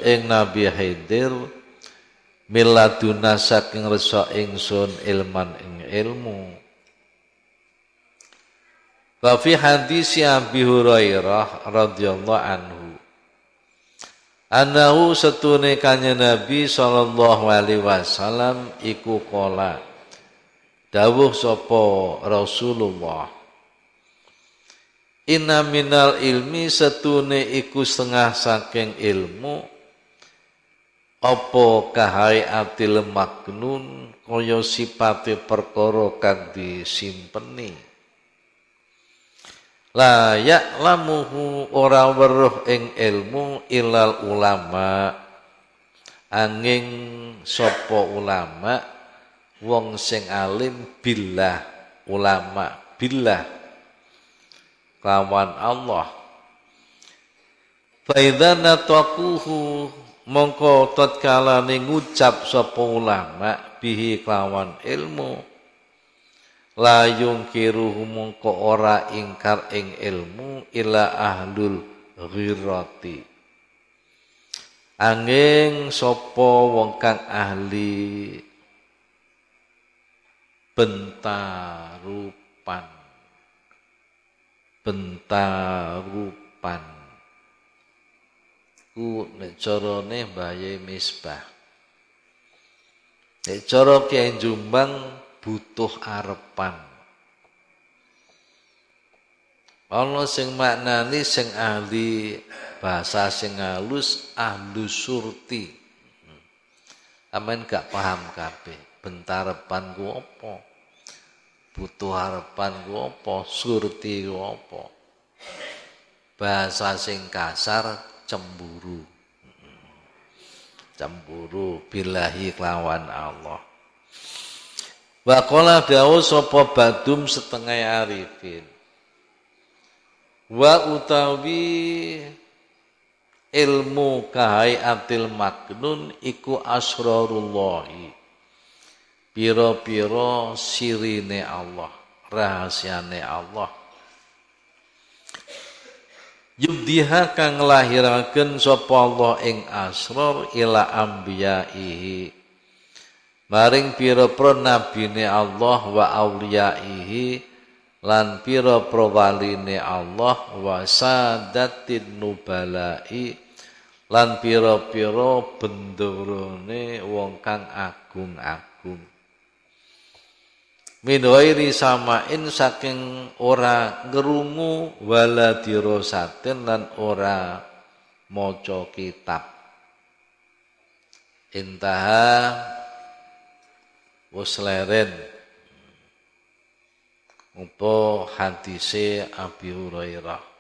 ing Nabi Khidir miladuna saking resa ingsun ilman ing ilmu. Wa fi hadis Abi Hurairah radhiyallahu anhu anahu setune kanjeng Nabi sallallahu alaihi wasallam iku qala dawuh sapa Rasulullah inna minal ilmi setune iku setengah saking ilmu apa kahayatil maknun kaya sipate perkara kang disimpeni la ya'lamuhu ora weruh ing ilmu ilal ulama angin sapa ulama wong sing alim billah ulama billah lawan Allah fa idza nataquhu mongko tatkala ngucap sapa ulama bihi kelawan ilmu la yungkiruhu mongko ora ingkar ing ilmu ila ahlul ghirati angin sapa wong kang ahli bentarupan ku nek carane Baye Misbah nek cara Kyai Jombang butuh arepan ana sing maknani sing ahli bahasa sing halus ahlu surti amen gak paham kabeh bentarepan ku apa butuh harapan ku apa surti ku apa bahasa sing kasar cemburu billahi kelawan Allah wa qala dawu sapa badum setengah arifin wa utawi ilmu kahayatil maknun iku asrarullahi pira-pira sirine Allah, rahasiane Allah. Yubdiha kang nglahiraken sapa Allah ing asrar ila ambiyaihi. Maring pira-pira nabine Allah wa auliyaihi lan pira-pira waline Allah wa sadatin nubalai lan pira-pira bendarane wong kang agung-agung. Min ghairi samain saking ora ngerungu wala dirasatin lan ora maca kitab. Intaha wis leren apa hadise Abi Hurairah.